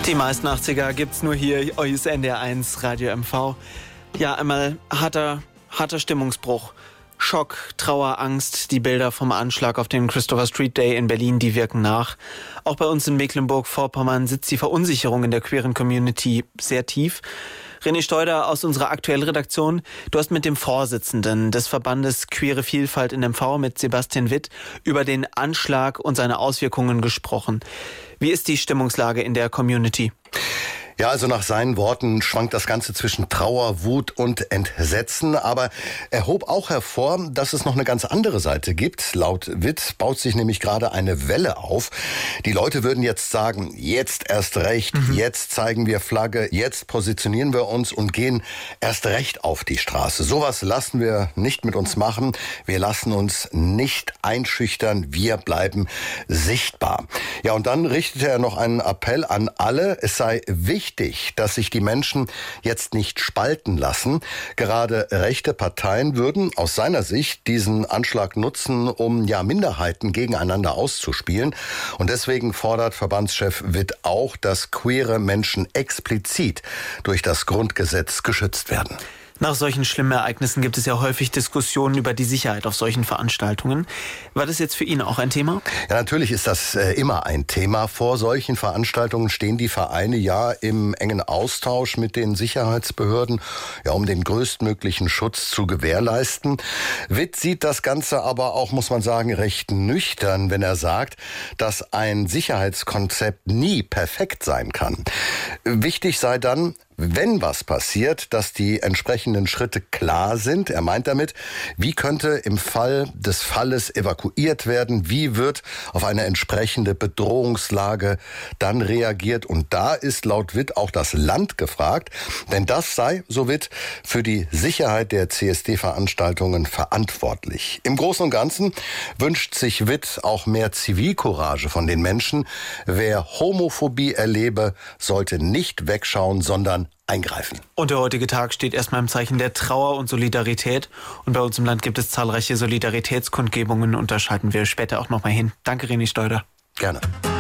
Die meisten 80er gibt's nur hier, euer NDR1 Radio MV. Ja, einmal harter Stimmungsbruch. Schock, Trauer, Angst, die Bilder vom Anschlag auf den Christopher Street Day in Berlin, die wirken nach. Auch bei uns in Mecklenburg-Vorpommern sitzt die Verunsicherung in der queeren Community sehr tief. René Steuder aus unserer aktuellen Redaktion, du hast mit dem Vorsitzenden des Verbandes Queere Vielfalt in MV, mit Sebastian Witt, über den Anschlag und seine Auswirkungen gesprochen. Wie ist die Stimmungslage in der Community? Ja, also nach seinen Worten schwankt das Ganze zwischen Trauer, Wut und Entsetzen. Aber er hob auch hervor, dass es noch eine ganz andere Seite gibt. Laut Witt baut sich nämlich gerade eine Welle auf. Die Leute würden jetzt sagen, jetzt erst recht, jetzt zeigen wir Flagge, jetzt positionieren wir uns und gehen erst recht auf die Straße. Sowas lassen wir nicht mit uns machen. Wir lassen uns nicht einschüchtern. Wir bleiben sichtbar. Ja, und dann richtete er noch einen Appell an alle. Es sei wichtig, dass sich die Menschen jetzt nicht spalten lassen. Gerade rechte Parteien würden aus seiner Sicht diesen Anschlag nutzen, um Minderheiten gegeneinander auszuspielen. Und deswegen fordert Verbandschef Witt auch, dass queere Menschen explizit durch das Grundgesetz geschützt werden. Nach solchen schlimmen Ereignissen gibt es ja häufig Diskussionen über die Sicherheit auf solchen Veranstaltungen. War das jetzt für ihn auch ein Thema? Ja, natürlich ist das immer ein Thema. Vor solchen Veranstaltungen stehen die Vereine ja im engen Austausch mit den Sicherheitsbehörden, um den größtmöglichen Schutz zu gewährleisten. Witt sieht das Ganze aber auch, muss man sagen, recht nüchtern, wenn er sagt, dass ein Sicherheitskonzept nie perfekt sein kann. Wichtig sei dann, wenn was passiert, dass die entsprechenden Schritte klar sind. Er meint damit, wie könnte im Fall des Falles evakuiert werden? Wie wird auf eine entsprechende Bedrohungslage dann reagiert? Und da ist laut Witt auch das Land gefragt, denn das sei, so Witt, für die Sicherheit der CSD-Veranstaltungen verantwortlich. Im Großen und Ganzen wünscht sich Witt auch mehr Zivilcourage von den Menschen. Wer Homophobie erlebe, sollte nicht wegschauen, sondern eingreifen. Und der heutige Tag steht erstmal im Zeichen der Trauer und Solidarität. Und bei uns im Land gibt es zahlreiche Solidaritätskundgebungen und da schalten wir später auch nochmal hin. Danke, René Steuder. Gerne.